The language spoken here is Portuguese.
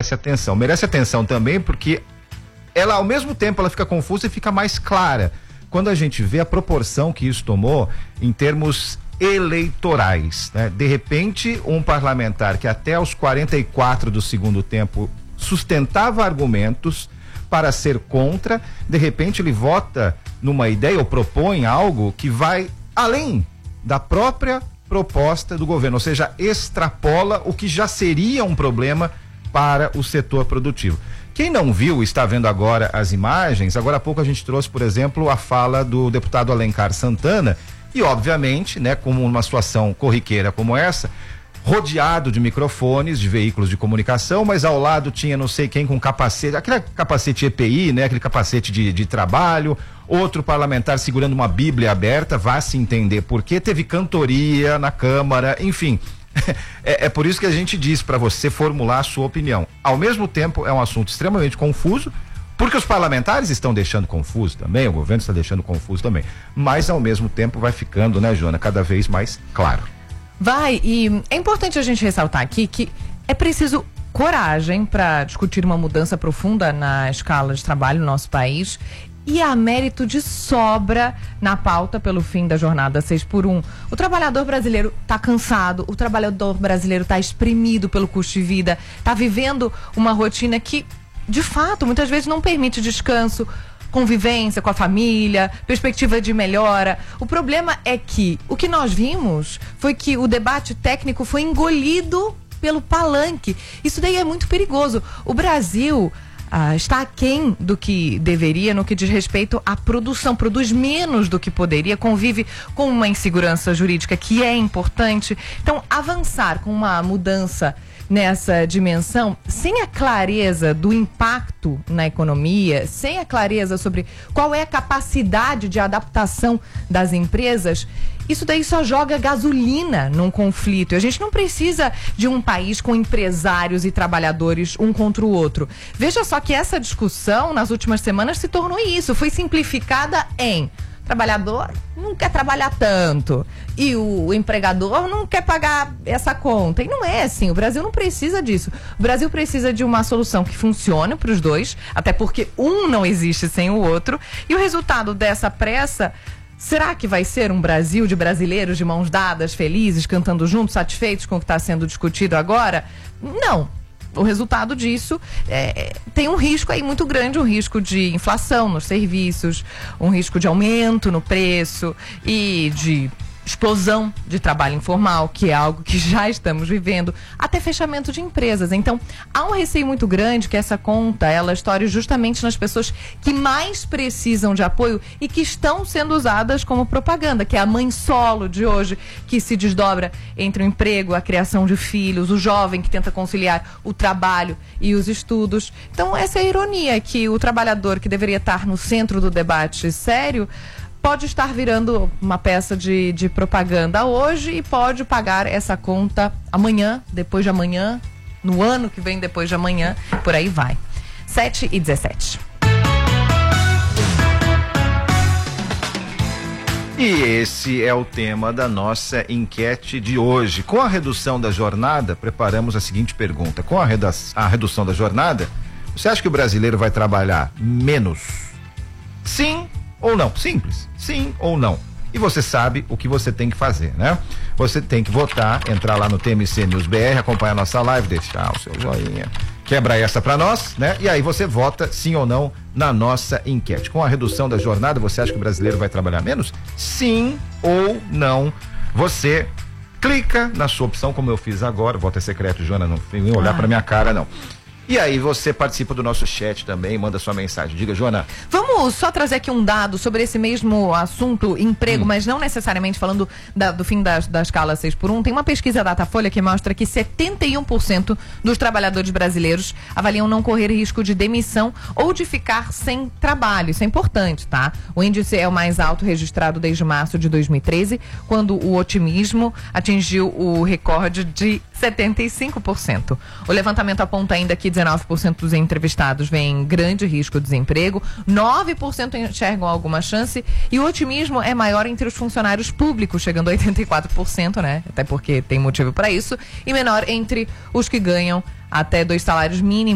merece atenção. Merece atenção também porque ela, ao mesmo tempo, ela fica confusa e fica mais clara quando a gente vê a proporção que isso tomou em termos eleitorais, né? De repente, um parlamentar que até os 44 do segundo tempo sustentava argumentos para ser contra, de repente ele vota numa ideia ou propõe algo que vai além da própria proposta do governo, ou seja, extrapola o que já seria um problema para o setor produtivo. Quem não viu, está vendo agora as imagens. Agora há pouco a gente trouxe, por exemplo, a fala do deputado Alencar Santana e, obviamente, né, como uma situação corriqueira como essa, rodeado de microfones, de veículos de comunicação, mas ao lado tinha não sei quem com capacete, aquele capacete EPI, né, aquele capacete de trabalho, outro parlamentar segurando uma Bíblia aberta, vá se entender por quê, teve cantoria na Câmara, enfim. É por isso que a gente diz para você formular a sua opinião. Ao mesmo tempo, é um assunto extremamente confuso, porque os parlamentares estão deixando confuso também, o governo está deixando confuso também. Mas, ao mesmo tempo, vai ficando, né, Joana, cada vez mais claro. Vai, e é importante a gente ressaltar aqui que é preciso coragem para discutir uma mudança profunda na escala de trabalho no nosso país. E há mérito de sobra na pauta pelo fim da jornada 6x1. O trabalhador brasileiro está cansado, o trabalhador brasileiro está exprimido pelo custo de vida, está vivendo uma rotina que, de fato, muitas vezes não permite descanso, convivência com a família, perspectiva de melhora. O problema é que o que nós vimos foi que o debate técnico foi engolido pelo palanque. Isso daí é muito perigoso. O Brasil está aquém do que deveria no que diz respeito à produção, produz menos do que poderia, convive com uma insegurança jurídica que é importante. Então, avançar com uma mudança nessa dimensão, sem a clareza do impacto na economia, sem a clareza sobre qual é a capacidade de adaptação das empresas, isso daí só joga gasolina num conflito. A gente não precisa de um país com empresários e trabalhadores um contra o outro. Veja só que essa discussão nas últimas semanas se tornou isso, foi simplificada em trabalhador não quer trabalhar tanto e o empregador não quer pagar essa conta. E não é assim, o Brasil não precisa disso. O Brasil precisa de uma solução que funcione para os dois, até porque um não existe sem o outro. E o resultado dessa pressa, será que vai ser um Brasil de brasileiros de mãos dadas, felizes, cantando juntos, satisfeitos com o que está sendo discutido agora? Não. O resultado disso tem um risco aí muito grande, um risco de inflação nos serviços, um risco de aumento no preço e de explosão de trabalho informal, que é algo que já estamos vivendo, até fechamento de empresas. Então, há um receio muito grande que essa conta, ela estoure justamente nas pessoas que mais precisam de apoio e que estão sendo usadas como propaganda, que é a mãe solo de hoje, que se desdobra entre o emprego, a criação de filhos, o jovem que tenta conciliar o trabalho e os estudos. Então, essa é a ironia, que o trabalhador que deveria estar no centro do debate sério pode estar virando uma peça de propaganda hoje e pode pagar essa conta amanhã, depois de amanhã, no ano que vem depois de amanhã, por aí vai. 7h17. E esse é o tema da nossa enquete de hoje. Com a redução da jornada, preparamos a seguinte pergunta. Com a redução da jornada, você acha que o brasileiro vai trabalhar menos? Sim ou não? Simples. Sim ou não? E você sabe o que você tem que fazer, né? Você tem que votar, entrar lá no TMC News BR, acompanhar a nossa live, deixar o seu joinha, quebra essa pra nós, né? E aí você vota sim ou não na nossa enquete. Com a redução da jornada, você acha que o brasileiro vai trabalhar menos? Sim ou não? Você clica na sua opção, como eu fiz agora, voto é secreto, Joana, não vem olhar pra minha cara, não. E aí você participa do nosso chat também, manda sua mensagem. Diga, Joana. Vamos só trazer aqui um dado sobre esse mesmo assunto, emprego, mas não necessariamente falando do fim da escala 6x1. Tem uma pesquisa da Datafolha que mostra que 71% dos trabalhadores brasileiros avaliam não correr risco de demissão ou de ficar sem trabalho. Isso é importante, tá? O índice é o mais alto registrado desde março de 2013, quando o otimismo atingiu o recorde de 75%. O levantamento aponta ainda que 19% dos entrevistados veem grande risco de desemprego, 9% enxergam alguma chance e o otimismo é maior entre os funcionários públicos, chegando a 84%, né? Até porque tem motivo para isso, e menor entre os que ganham até 2 salários mínimos